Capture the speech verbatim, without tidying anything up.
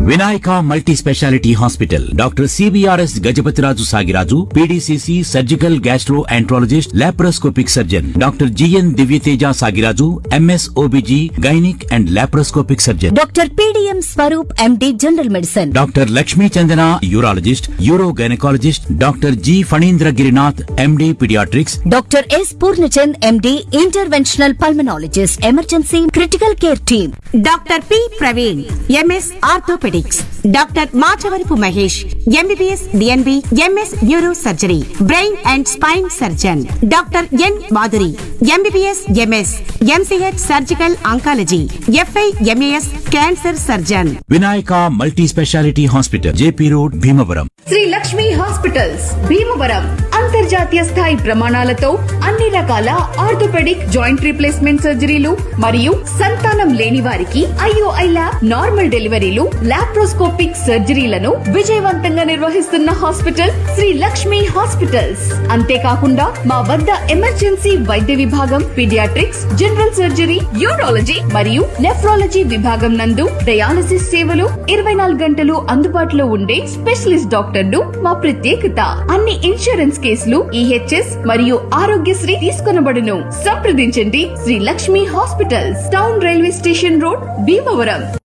Vinayaka multi speciality hospital doctor CBRS Gajapathiraju Sagiraju PDCC surgical gastro enterologist laparoscopic surgeon doctor GN Divyateja Sagiraju MS OBG gynaec and laparoscopic surgeon doctor PDM Swaroop MD general medicine doctor Lakshmi Chandana urologist euro gynaecologist doctor G Phanindra Girinath MD paediatrics doctor yes Purnachand MD interventional pulmonologist emergency critical care team doctor P Praveen MS orthopaedics doctor Machavarapu Mahesh MBBS DNB MS neuro surgery brain and spine surgeon doctor N Madhuri MBBS MS MCh surgical oncology f i MAS cancer surgeon. Vinayaka multi speciality hospital JP road Bhimavaram. Shri Lakshmi hospitals Bhimavaram అంతర్జాతీయ స్థాయి ప్రమాణాలతో అన్ని రకాల orthopaedic joint replacement సర్జరీలు మరియు సంతానం లేని వారికి ఐఓఐ ల్యాబ్ నార్మల్ డెలివరీలు లాప్రోస్కోపిక్ సర్జరీలను విజయవంతంగా నిర్వహిస్తున్న హాస్పిటల్ శ్రీ లక్ష్మి హాస్పిటల్స్. అంతేకాకుండా మా వద్ద ఎమర్జెన్సీ వైద్య విభాగం, పీడియాట్రిక్స్, జనరల్ సర్జరీ, యూరాలజీ మరియు నెఫ్రాలజీ విభాగం నందు డయాలసిస్ సేవలు ఇరవై నాలుగు గంటలు అందుబాటులో ఉండే స్పెషలిస్ట్ డాక్టర్లు మా ప్రత్యేకత. అన్ని ఇన్సూరెన్స్ కేసులు ఈహెచ్ఎస్ మరియు ఆరోగ్యశ్రీ తీసుకొనబడును. సంప్రదించండి Shri Lakshmi hospitals, town railway station road Bhimavaram.